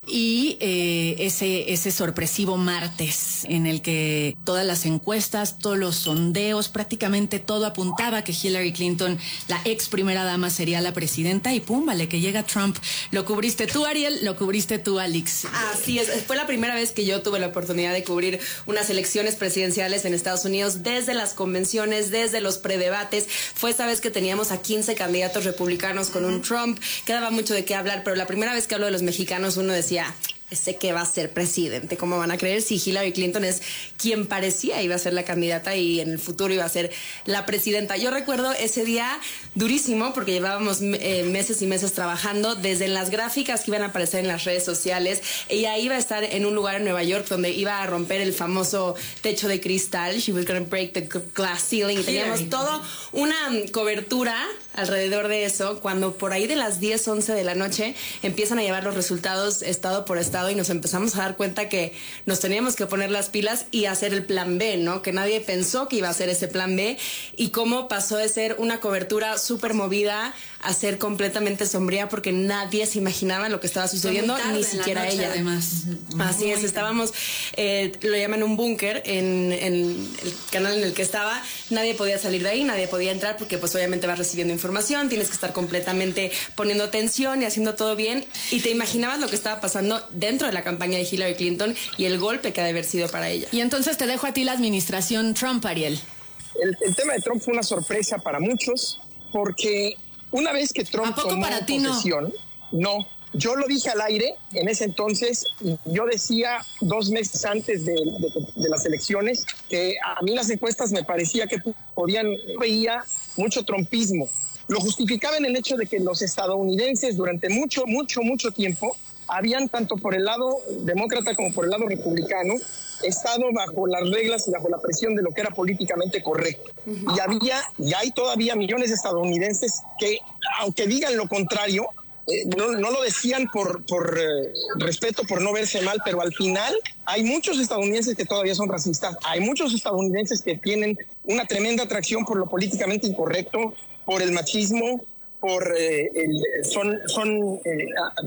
Y eh, ese, ese sorpresivo martes en el que todas las encuestas, todos los sondeos, prácticamente todo apuntaba que Hillary Clinton, la ex primera dama, sería la presidenta y pum, vale, que llega Trump. Lo cubriste tú, Ariel, lo cubriste tú, Alex. Así es, fue la primera vez que yo tuve la oportunidad de cubrir unas elecciones presidenciales en Estados Unidos, desde las convenciones, desde los predebates. Fue esa vez que teníamos a quince candidatos republicanos con un Trump, quedaba mucho de qué hablar, pero la primera vez que hablo de los mexicanos uno decía, ese que va a ser presidente, ¿cómo van a creer si Hillary Clinton es quien parecía iba a ser la candidata y en el futuro iba a ser la presidenta? Yo recuerdo ese día durísimo porque llevábamos eh, meses y meses trabajando desde las gráficas que iban a aparecer en las redes sociales. Ella iba a estar en un lugar en Nueva York donde iba a romper el famoso techo de cristal. She was going to break the glass ceiling. Y teníamos toda una cobertura alrededor de eso, cuando por ahí de las diez, once de la noche empiezan a llevar los resultados estado por estado y nos empezamos a dar cuenta que nos teníamos que poner las pilas y hacer el plan B, ¿no? Que nadie pensó que iba a ser ese plan B y cómo pasó de ser una cobertura súper movida a ser completamente sombría porque nadie se imaginaba lo que estaba sucediendo, ni siquiera noche, ella. Además. Uh-huh. Así Muy es, estábamos, eh, lo llaman un búnker en, en el canal en el que estaba, nadie podía salir de ahí, nadie podía entrar porque pues obviamente vas recibiendo información, tienes que estar completamente poniendo atención y haciendo todo bien y te imaginabas lo que estaba pasando dentro de la campaña de Hillary Clinton y el golpe que ha de haber sido para ella. Y entonces te dejo a ti la administración Trump, Ariel. El, el tema de Trump fue una sorpresa para muchos porque una vez que Trump tomó para ti posesión, no? no, yo lo dije al aire en ese entonces, yo decía dos meses antes de, de, de las elecciones que a mí las encuestas me parecía que podían, veía mucho trumpismo. Lo justificaba en el hecho de que los estadounidenses durante mucho, mucho, mucho tiempo habían, tanto por el lado demócrata como por el lado republicano, estado bajo las reglas y bajo la presión de lo que era políticamente correcto. Uh-huh. Y había, y hay todavía millones de estadounidenses que, aunque digan lo contrario, eh, no, no lo decían por, por eh, respeto, por no verse mal, pero al final hay muchos estadounidenses que todavía son racistas, hay muchos estadounidenses que tienen una tremenda atracción por lo políticamente incorrecto, por el machismo, por eh, el, son, son eh,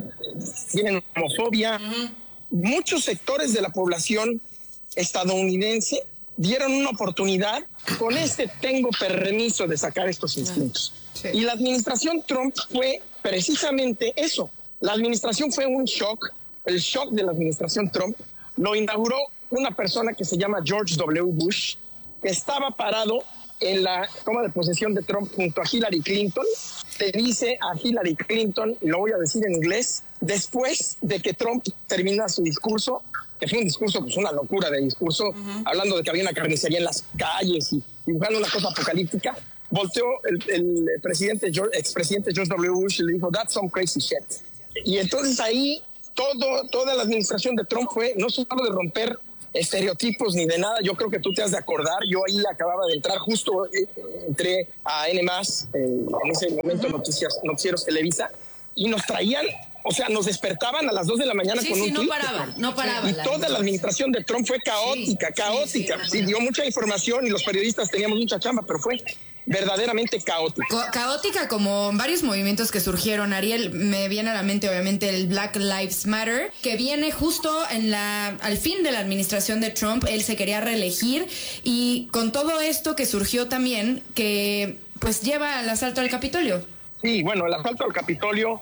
tienen homofobia. Uh-huh. Muchos sectores de la población estadounidense dieron una oportunidad, con este tengo permiso de sacar estos instintos. Sí. Y la administración Trump fue precisamente eso. La administración fue un shock, el shock de la administración Trump lo inauguró una persona que se llama George W. Bush, que estaba parado en la toma de posesión de Trump junto a Hillary Clinton. Te dice a Hillary Clinton, y lo voy a decir en inglés, después de que Trump termina su discurso, que fue un discurso, pues una locura de discurso, uh-huh. hablando de que había una carnicería en las calles y dibujando una cosa apocalíptica, volteó el, el presidente George, expresidente George W. Bush y le dijo, that's some crazy shit. Y entonces ahí todo, toda la administración de Trump fue no solo de romper estereotipos ni de nada. Yo creo que tú te has de acordar, yo ahí acababa de entrar, justo eh, entré a N más, eh, en ese momento uh-huh. noticias, noticieros Televisa, y nos traían, o sea, nos despertaban a las dos de la mañana sí, con sí, un no tweet. paraba, no paraba. Y toda la administración de Trump fue caótica, sí, caótica. Sí, sí, sí, dio mucha información y los periodistas teníamos mucha chamba, pero fue verdaderamente caótica. Ca- caótica como varios movimientos que surgieron, Ariel. Me viene a la mente obviamente el Black Lives Matter, que viene justo en la al fin de la administración de Trump. Él se quería reelegir y con todo esto que surgió también, que pues lleva al asalto al Capitolio. Sí, bueno, el asalto al Capitolio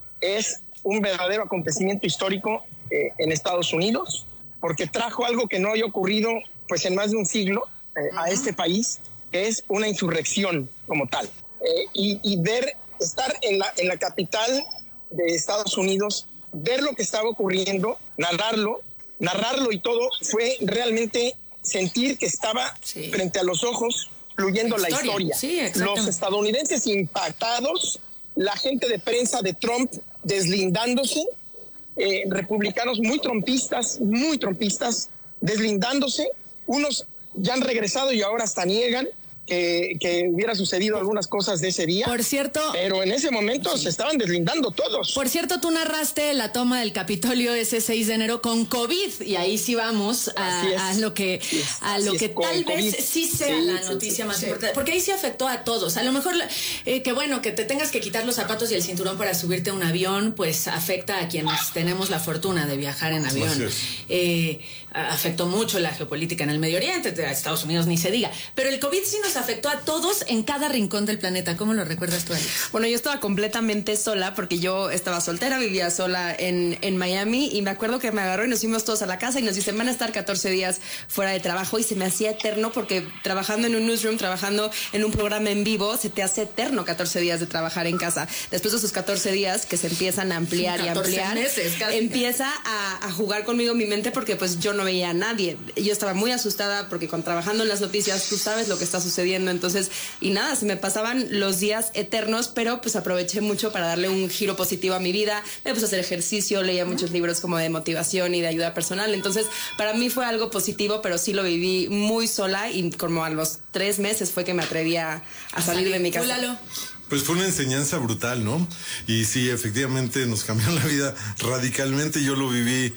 es un verdadero acontecimiento histórico eh, en Estados Unidos, porque trajo algo que no había ocurrido pues en más de un siglo eh, uh-huh. a este país, que es una insurrección como tal. Eh, y, y ver, estar en la, en la capital de Estados Unidos, ver lo que estaba ocurriendo, narrarlo, narrarlo y todo, fue realmente sentir que estaba sí. frente a los ojos, fluyendo la historia. Sí, los estadounidenses impactados, la gente de prensa de Trump deslindándose, eh, republicanos muy trumpistas, muy trumpistas, deslindándose, unos ya han regresado y ahora hasta niegan que, que hubiera sucedido algunas cosas de ese día. Por cierto... Pero en ese momento sí. se estaban deslindando todos. Por cierto, tú narraste la toma del Capitolio ese seis de enero con COVID, y ahí sí vamos a, a lo que, sí, a lo que tal vez COVID. sí sea sí, la noticia sí, más sí. importante. Porque ahí sí afectó a todos. A lo mejor, eh, que bueno, que te tengas que quitar los zapatos y el cinturón para subirte a un avión, pues afecta a quienes tenemos la fortuna de viajar en avión. Eh, afectó mucho la geopolítica en el Medio Oriente, a Estados Unidos ni se diga. Pero el COVID sí nos afectó a todos en cada rincón del planeta. ¿Cómo lo recuerdas tú, Alex? Bueno, yo estaba completamente sola porque yo estaba soltera, vivía sola en, en Miami, y me acuerdo que me agarró y nos fuimos todos a la casa y nos dicen, van a estar catorce días fuera de trabajo, y se me hacía eterno porque trabajando en un newsroom, trabajando en un programa en vivo, se te hace eterno catorce días de trabajar en casa. Después de esos catorce días que se empiezan a ampliar y ampliar, meses, empieza a, a jugar conmigo mi mente, porque pues yo no veía a nadie. Yo estaba muy asustada porque con trabajando en las noticias tú sabes lo que está sucediendo, entonces, y nada, se me pasaban los días eternos, pero pues aproveché mucho para darle un giro positivo a mi vida. Me puse a hacer ejercicio, leía muchos libros como de motivación y de ayuda personal, entonces para mí fue algo positivo, pero sí lo viví muy sola, y como a los tres meses fue que me atreví a, a salir de mi casa. Lalo. Pues fue una enseñanza brutal, ¿no? Y sí, efectivamente nos cambió la vida radicalmente. Yo lo viví,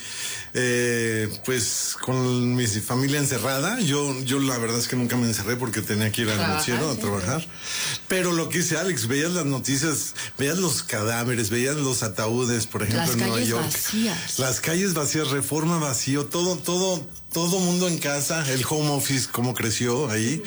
eh, pues, con mi familia encerrada. Yo, yo la verdad es que nunca me encerré porque tenía que ir al noticiero a trabajar. Pero lo que dice Alex, veías las noticias, veías los cadáveres, veías los ataúdes, por ejemplo, las en Nueva York. Vacías. Las calles vacías, Reforma vacío, todo, todo, todo mundo en casa, el home office, cómo creció ahí.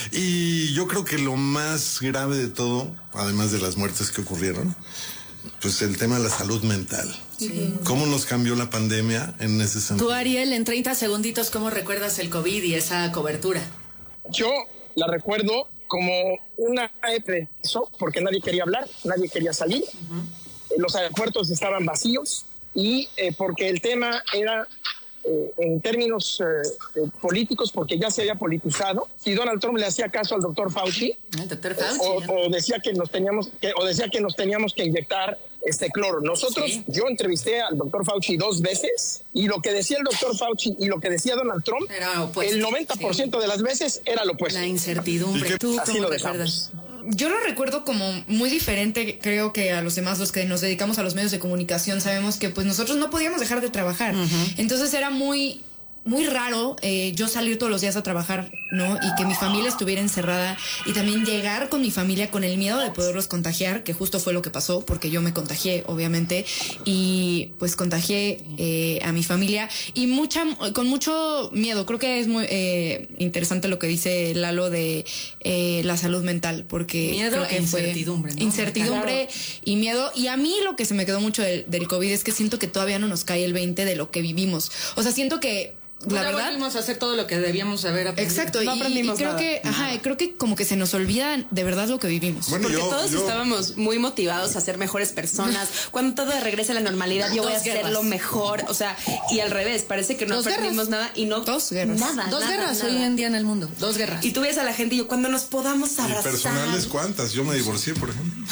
Y yo creo que lo más grave de todo, además de las muertes que ocurrieron, pues el tema de la salud mental. Sí. ¿Cómo nos cambió la pandemia en ese sentido? Tú, Ariel, en treinta segunditos, ¿cómo recuerdas el COVID y esa cobertura? Yo la recuerdo como una eso porque nadie quería hablar, nadie quería salir. Uh-huh. Los aeropuertos estaban vacíos, y eh, porque el tema era... Eh, en términos eh, eh, políticos, porque ya se había politizado. Si Donald Trump le hacía caso al doctor Fauci, el doctor Fauci o, o decía que nos teníamos que, o decía que nos teníamos que inyectar este cloro. Nosotros, sí. yo entrevisté al doctor Fauci dos veces, y lo que decía el doctor Fauci y lo que decía Donald Trump, el noventa por ciento sí. de las veces era lo opuesto. La incertidumbre. ¿Tú así cómo lo recuerdas? Yo lo recuerdo como muy diferente, creo que a los demás, los que nos dedicamos a los medios de comunicación, sabemos que pues nosotros no podíamos dejar de trabajar. Uh-huh. Entonces era muy muy raro eh, yo salir todos los días a trabajar, ¿no? Y que mi familia estuviera encerrada y también llegar con mi familia con el miedo de poderlos contagiar, que justo fue lo que pasó, porque yo me contagié, obviamente, y pues contagié eh, a mi familia y mucha, con mucho miedo. Creo que es muy eh, interesante lo que dice Lalo de eh, la salud mental, porque miedo creo que e fue incertidumbre, ¿no? Incertidumbre Claro. y miedo. Y a mí lo que se me quedó mucho del, del COVID es que siento que todavía no nos cae el veinte de lo que vivimos. O sea, siento que la no verdad volvimos a hacer todo lo que debíamos haber aprendido. Exacto, no y, aprendimos y creo nada. que, ajá, creo que como que se nos olvida de verdad lo que vivimos. Bueno, Porque yo- todos yo- estábamos muy motivados a ser mejores personas. Cuando todo regrese a la normalidad, yo voy a Dos guerras. hacerlo mejor. O sea, y al revés, parece que no Dos aprendimos nada y no. Dos guerras. Nada. Dos nada, guerras nada. hoy en día en el mundo. Dos guerras. Y tú ves a la gente y yo, cuando nos podamos Y abrazar. personales, ¿cuántas? Yo me divorcié, por ejemplo.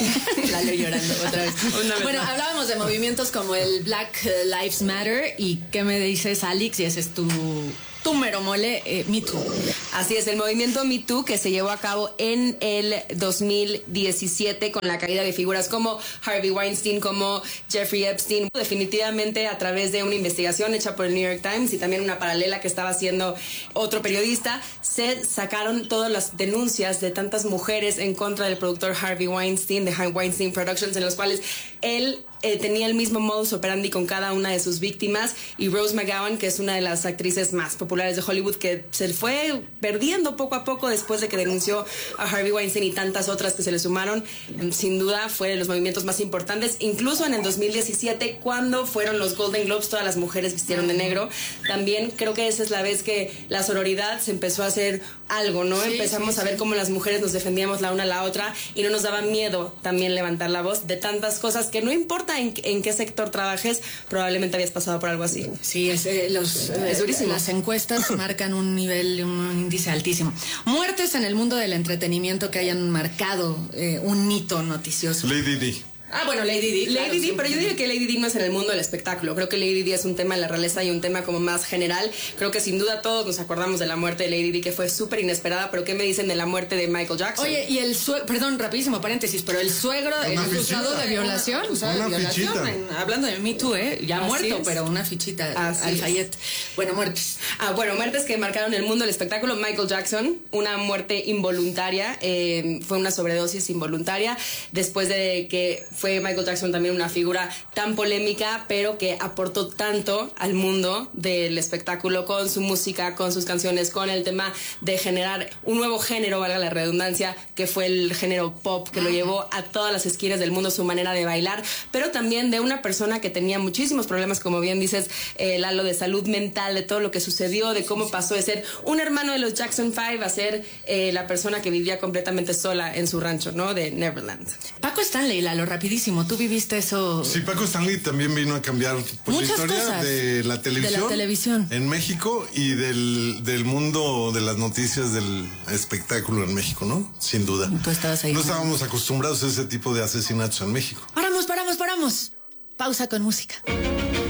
La leo llorando otra vez. Una vez Bueno, más. hablábamos de movimientos como el Black Lives Matter. ¿Y qué me dices, Alex? Y ese es tu, tu mero mole, eh, Me Too. Así es, el movimiento Me Too que se llevó a cabo en el dos mil diecisiete con la caída de figuras como Harvey Weinstein, como Jeffrey Epstein. Definitivamente a través de una investigación hecha por el New York Times y también una paralela que estaba haciendo otro periodista, se sacaron todas las denuncias de tantas mujeres en contra del productor Harvey Weinstein, de Weinstein Productions, en los cuales él eh, tenía el mismo modus operandi con cada una de sus víctimas, y Rose McGowan, que es una de las actrices más populares de Hollywood, que se fue perdiendo poco a poco después de que denunció a Harvey Weinstein y tantas otras que se le sumaron. Sin duda fue de los movimientos más importantes, incluso en el dos mil diecisiete, cuando fueron los Golden Globes, todas las mujeres vistieron de negro. También creo que esa es la vez que la sororidad se empezó a hacer algo, ¿no? Sí, Empezamos sí, a ver sí. cómo las mujeres nos defendíamos la una a la otra y no nos daba miedo también levantar la voz de tantas cosas que no importa en, en qué sector trabajes, probablemente habías pasado por algo así. Sí, es, eh, los, eh, Es durísimo. Las encuestas marcan un nivel, un índice altísimo. Muertes en el mundo del entretenimiento que hayan marcado eh, un hito noticioso. Lady Di. Ah, bueno, Lady Di. Lady claro, Di, sí. pero yo diría que Lady Di no es en el mundo del espectáculo. Creo que Lady Di es un tema de la realeza y un tema como más general. Creo que sin duda todos nos acordamos de la muerte de Lady Di, que fue súper inesperada, pero ¿qué me dicen de la muerte de Michael Jackson? Oye, y el suegro, perdón, rapidísimo paréntesis, pero el suegro el Una acusado fichita. de violación. Acusado Una de violación, fichita. en- hablando de Me Too, ¿eh? Ya Así muerto, es. pero una fichita Así al es. Fayette. Bueno, muertes. Ah, bueno, muertes que marcaron el mundo del espectáculo. Michael Jackson, una muerte involuntaria, eh, fue una sobredosis involuntaria, después de que fue Michael Jackson también una figura tan polémica, pero que aportó tanto al mundo del espectáculo con su música, con sus canciones, con el tema de generar un nuevo género, valga la redundancia, que fue el género pop, que lo llevó a todas las esquinas del mundo, su manera de bailar, pero también de una persona que tenía muchísimos problemas, como bien dices, eh, Lalo, de salud mental, de todo lo que sucedió, de cómo pasó de ser un hermano de los Jackson Five a ser eh, la persona que vivía completamente sola en su rancho, ¿no? De Neverland. Paco Stanley, Lalo, rapidísimo. ¿Tú viviste eso? Sí, Paco Stanley también vino a cambiar pues, la Muchas historia cosas de la televisión. de la televisión. En México y del, del mundo de las noticias del espectáculo en México, ¿no? Sin duda. Tú estabas ahí. No estábamos acostumbrados a ese tipo de asesinatos en México. Paramos, paramos, paramos. Pausa con música.